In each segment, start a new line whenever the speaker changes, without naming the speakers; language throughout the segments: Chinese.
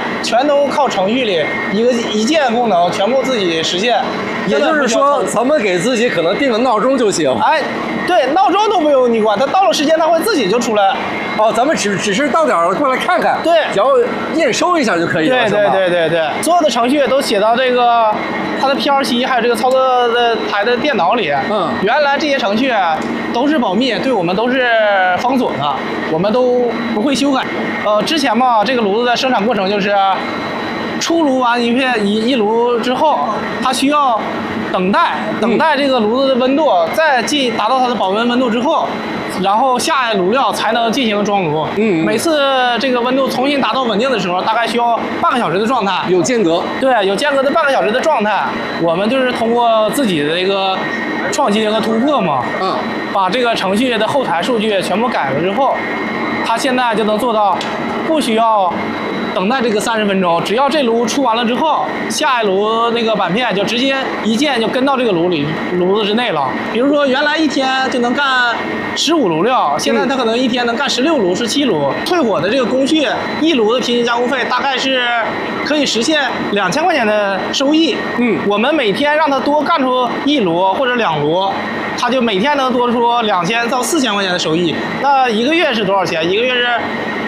全都靠程序里一键功能全部自己实现。
也就是说，咱们给自己可能定个闹钟就行。
哎，对，闹钟都不用你管，它到了时间它会自己就出来。
哦，咱们只是到点儿过来看看，
对，
只要验收一下就可以了，
对，所有的程序都写到这个它的 PLC 还有这个操作的台的电脑里。原来这些程序都是保密，对我们都是封锁的，我们都不会修改。之前嘛，这个炉子的生产过程就是出炉完一炉之后，它需要等待这个炉子的温度再达到它的保温温度之后，然后下炉料才能进行装炉。每次这个温度重新达到稳定的时候，大概需要半个小时的状态，
有间隔。
对，有间隔的半个小时的状态，我们就是通过自己的一个创新和突破嘛，把这个程序的后台数据全部改了之后，它现在就能做到不需要等待这个30分钟，只要这炉出完了之后，下一炉那个板片就直接一键就跟到这个炉子之内了。比如说原来一天就能干15炉料，现在它可能一天能干16炉、17炉。淬火的这个工序，一炉的平均加工费大概是可以实现2000块钱的收益。我们每天让它多干出1炉或者2炉，它就每天能多出2000到4000块钱的收益。那一个月是多少钱？一个月是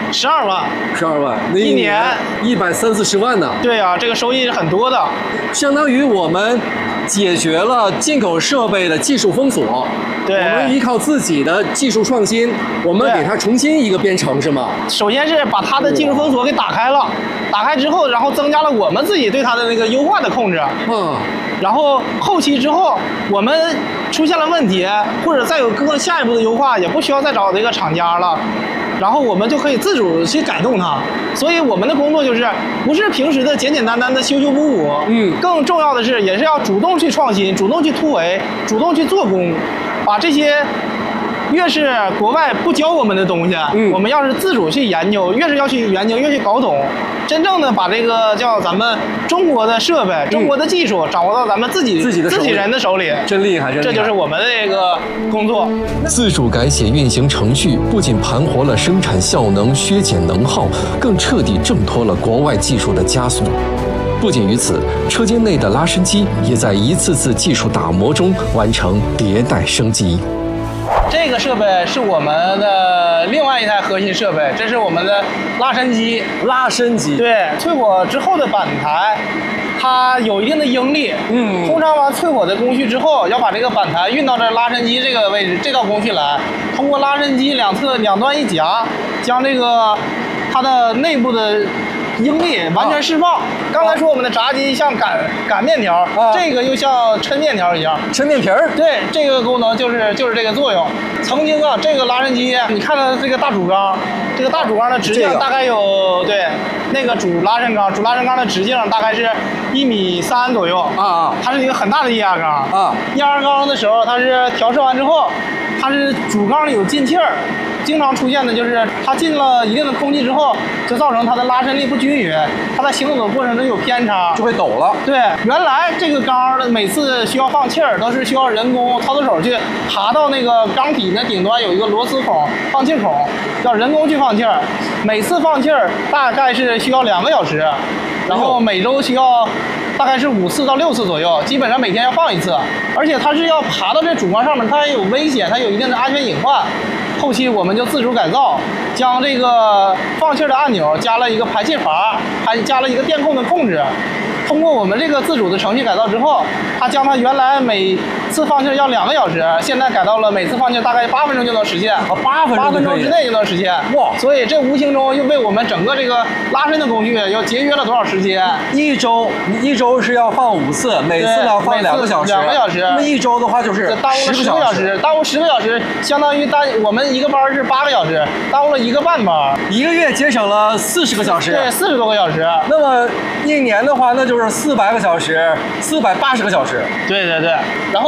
12万
，12万，那
一年
130-140万呢？
对啊，这个收益是很多的，
相当于我们解决了进口设备的技术封锁。
对，
我们依靠自己的技术创新，我们给它重新一个编程，是吗？
首先是把它的技术封锁给打开了，打开之后，然后增加了我们自己对它的那个优化的控制。然后后期之后，我们出现了问题，或者再有更下一步的优化，也不需要再找这个厂家了。然后我们就可以自主去改动它，所以我们的工作就是不是平时的简简单单的修修补补，更重要的是也是要主动去创新，主动去突围，主动去做工，把这些越是国外不教我们的东西，我们要是自主去研究，越是要去研究，越去搞懂，真正的把这个叫咱们中国的设备、中国的技术掌握到咱们自己人的手里，
真厉害，真厉害！
这就是我们的这个工作。
自主改写运行程序，不仅盘活了生产效能，削减能耗，更彻底挣脱了国外技术的枷锁。不仅于此，车间内的拉伸机也在一次次技术打磨中完成迭代升级。
这个设备是我们的另外一台核心设备，这是我们的拉伸机。
拉伸机，
对，淬火之后的板台，它有一定的应力。通常完淬火的工序之后，要把这个板台运到这拉伸机这个位置，这道工序来，通过拉伸机两端一夹，将这个它的内部的应力完全释放。刚才说我们的炸机像擀面条，这个又像抻面条一样，
抻面皮儿。
对，这个功能就是这个作用。曾经啊，这个拉伸机，你看到这个大主缸，这个大主缸的直径大概有那个主拉伸缸的直径大概是1.3米左右它是一个很大的液压缸液压缸的时候，它是调试完之后，它是主缸里有进气儿。经常出现的就是它进了一定的空气之后，就造成它的拉伸力不均匀，它在行走的过程中有偏差，
就会抖了。
对，原来这个缸每次需要放气儿，都是需要人工操作手去爬到那个缸体的顶端有一个螺丝孔放气孔，要人工去放气儿，每次放气儿大概是需要2个小时，然后每周需要大概是5次到6次左右，基本上每天要放1次，而且它是要爬到这主缸上面，它也有危险，它有一定的安全隐患。后期我们就自主改造，将这个放气的按钮加了一个排气阀，还加了一个电控的控制。通过我们这个自主的程序改造之后，它将它原来每次放气要2个小时，现在改到了每次放气大概8分钟就能实现
，8分钟
之内就能实现。哇！所以这无形中又为我们整个这个拉伸的工序又节约了多少时间？
一周是要放5次，每次要放2个小时。
2个小时。
那么1周的话就是
耽误了10个小时，耽误10个小时，相当于我们一个班是8个小时，耽误了1个半班。
1个月节省了40个小时。
对，40多个小时。
那么1年的话，那就是400个小时，480个小时。
对。然后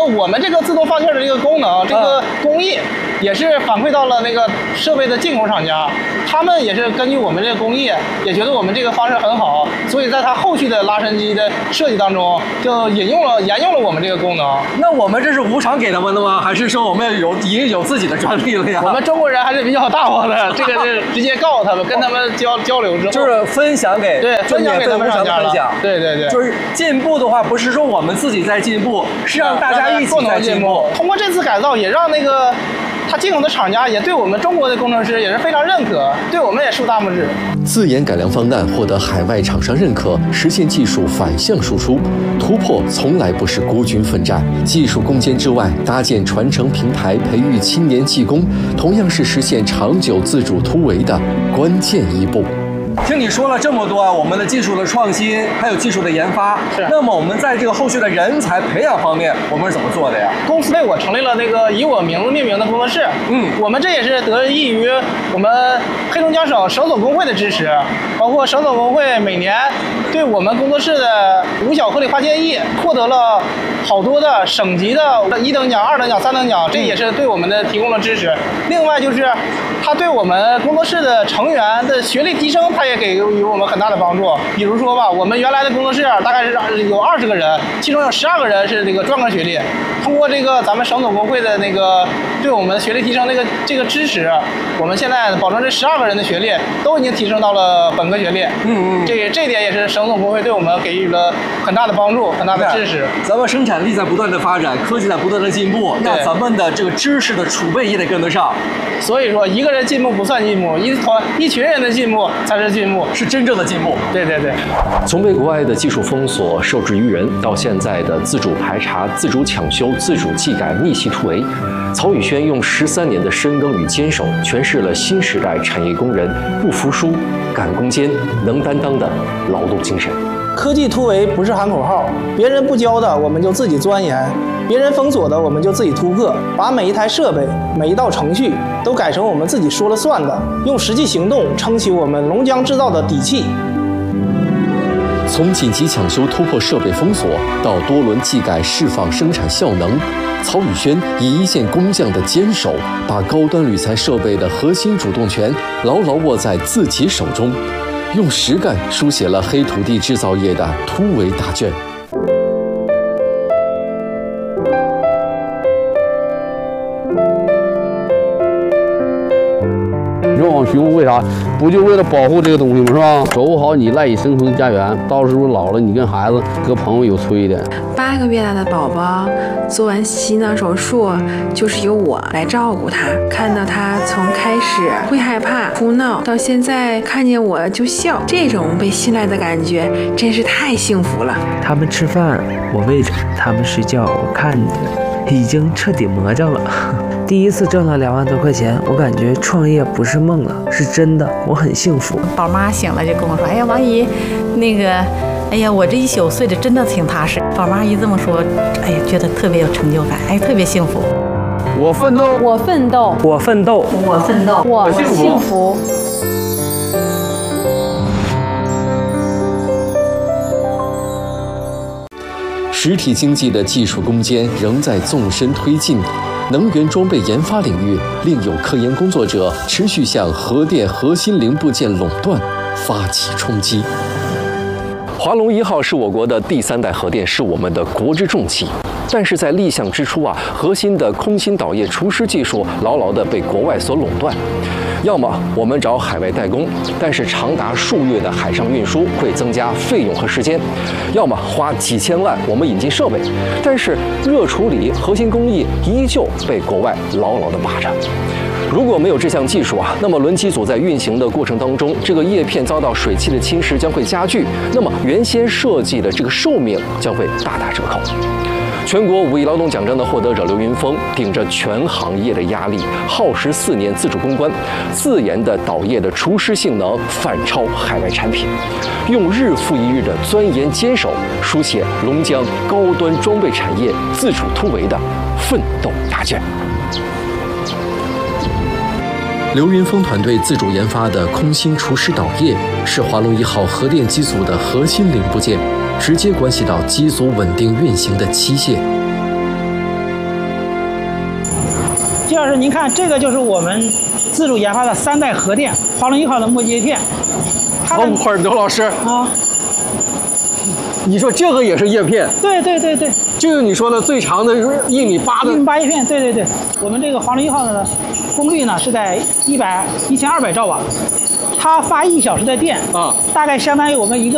我们这个自动放气的这个功能，这个工艺也是反馈到了那个设备的进口厂家，他们也是根据我们这个工艺，也觉得我们这个方式很好，所以在它后续的拉伸机的设计当中，就沿用了我们这个功能。
那我们这是无偿给他们的吗？还是说我们已经有自己的专利了呀？
我们中国人还是比较大方的，这个是直接告诉他们，跟他们交流之后，
就是分享给
分享给他们厂家了。对，
就是进步的话，不是说我们自己在进步，是让大家一起在进步。
通过这次改造，也让那个他进口的厂家也对我们中国的工程师也是非常认可，对我们也竖大拇指。
自研改良方案获得海外厂商认可，实现技术反向输出，突破从来不是孤军奋战。技术攻坚之外，搭建传承平台，培育青年技工，同样是实现长久自主突围的关键一步。
听你说了这么多，我们的技术的创新，还有技术的研发，那么我们在这个后续的人才培养方面，我们是怎么做的呀？
公司为我成立了那个以我名字命名的工作室。我们这也是得益于我们黑龙江省省总工会的支持，包括省总工会每年对我们工作室的无小颗粒化纤艺获得了好多的省级的1等奖、2等奖、3等奖，这也是对我们的提供了支持。另外就是他对我们工作室的成员的学历提升，他也给予我们很大的帮助。比如说吧，我们原来的工作室大概是有20个人，其中有12个人是这个专科学历。通过这个咱们省总工会的那个对我们学历提升这个支持，我们现在保证这12个人的学历都已经提升到了本科学历。这点也是省总工会对我们给予了很大的帮助，很大的支持。
咱们生产力在不断的发展，科技在不断的进步，那咱们的这个知识的储备也得跟得上。
所以说，一个人进步不算进步，一群人的进步才是进步，
是真正的进步。
对。
从被国外的技术封锁、受制于人，到现在的自主排查、自主抢修、自主技改、逆袭突围，曹宇轩用13年的深耕与坚守，诠释了新时代产业工人不服输、敢攻坚、能担当的劳动精神。
科技突围不是喊口号，别人不教的我们就自己钻研，别人封锁的我们就自己突破，把每一台设备、每一道程序都改成我们自己说了算的，用实际行动撑起我们龙江制造的底气。
从紧急抢修突破设备封锁，到多轮技改释放生产效能，曹宇轩以一线工匠的坚守，把高端铝材设备的核心主动权牢牢握在自己手中，用实干书写了黑土地制造业的突围大卷。
人往雄为啥？不就为了保护这个东西吗？是吧？守护好你赖以生存的家园，到时候老了，你跟孩子、跟朋友有催的。
8个月大的宝宝做完心脏手术，就是由我来照顾他。看到他从开始会害怕、哭闹，到现在看见我就笑，这种被信赖的感觉真是太幸福了。
他们吃饭我喂着，他们睡觉我看着，已经彻底魔怔了。第一次挣了2万多块钱，我感觉创业不是梦了，是真的，我很幸福。
宝妈醒了就跟我说：“哎呀，王姨，那个，哎呀，我这一宿睡得真的挺踏实。”宝妈一这么说，哎呀，觉得特别有成就感，哎，特别幸福。
我奋斗，
我奋斗，
我奋斗，
我奋斗，
我幸福。
实体经济的技术攻坚仍在纵深推进，能源装备研发领域另有科研工作者持续向核电核心零部件垄断发起冲击。华龙1号是我国的第3代核电，是我们的国之重器。但是在立项之初核心的空心导液除湿技术牢牢地被国外所垄断。要么我们找海外代工，但是长达数月的海上运输会增加费用和时间；要么花几千万我们引进设备，但是热处理核心工艺依旧被国外牢牢地把着。如果没有这项技术那么轮机组在运行的过程当中，这个叶片遭到水汽的侵蚀将会加剧，那么原先设计的这个寿命将会大打折扣。全国5亿劳动奖章的获得者刘云峰，顶着全行业的压力，耗时4年自主攻关，自研的导液的除湿性能反超海外产品，用日复一日的钻研坚守，书写龙江高端装备产业自主突围的奋斗大卷。刘云峰团队自主研发的空心除湿导液，是华龙1号核电机组的核心零部件，直接关系到机组稳定运行的机械。
老师，您看这个就是我们自主研发的3代核电，华龙1号的末节片。
等会儿，刘老师
啊，
你说这个也是叶片？
对，
就是你说的最长的1.8米的
1.8米叶片，对。我们这个华龙1号的功率呢是在1200兆瓦，它发1小时的电啊，大概相当于我们一个